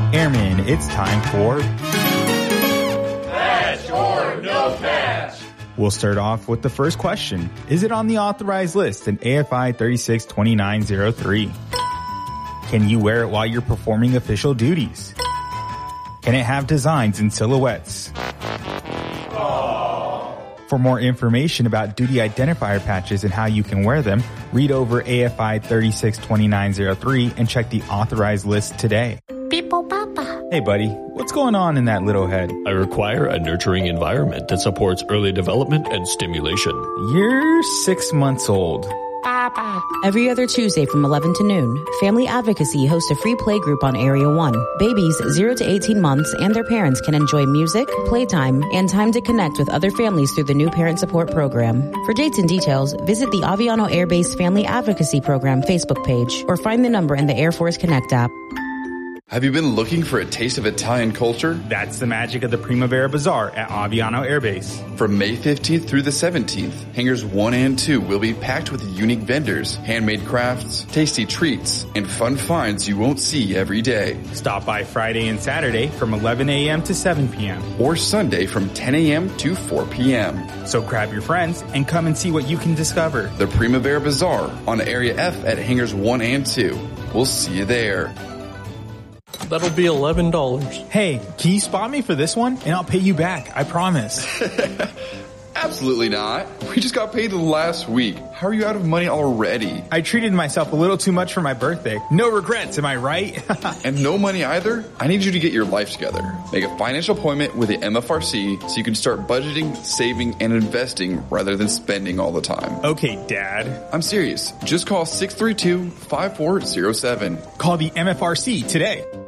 Airmen, it's time for Patch or No Patch. We'll start off with the first question. Is it on the authorized list in AFI 362903? Can you wear it while you're performing official duties? Can it have designs and silhouettes? For more information about duty identifier patches and how you can wear them, read over AFI 362903 and check the authorized list today. People Papa. Hey buddy, what's going on in that little head? I require a nurturing environment that supports early development and stimulation. You're 6 months old. Papa. Every other Tuesday from 11 to noon, Family Advocacy hosts a free play group on Area 1. Babies 0 to 18 months and their parents can enjoy music, playtime, and time to connect with other families through the new Parent Support Program. For dates and details, visit the Aviano Air Base Family Advocacy Program Facebook page or find the number in the Air Force Connect app. Have you been looking for a taste of Italian culture? That's the magic of the Primavera Bazaar at Aviano Air Base. From May 15th through the 17th, Hangars 1 and 2 will be packed with unique vendors, handmade crafts, tasty treats, and fun finds you won't see every day. Stop by Friday and Saturday from 11 a.m. to 7 p.m. Or Sunday from 10 a.m. to 4 p.m. So grab your friends and come and see what you can discover. The Primavera Bazaar on Area F at Hangars 1 and 2. We'll see you there. That'll be $11. Hey, can you spot me for this one? And I'll pay you back, I promise. Absolutely not. We just got paid last week. How are you out of money already? I treated myself a little too much for my birthday. No regrets, am I right? And no money either? I need you to get your life together. Make a financial appointment with the MFRC so you can start budgeting, saving, and investing rather than spending all the time. Okay, Dad. I'm serious. Just call 632-5407. Call the MFRC today.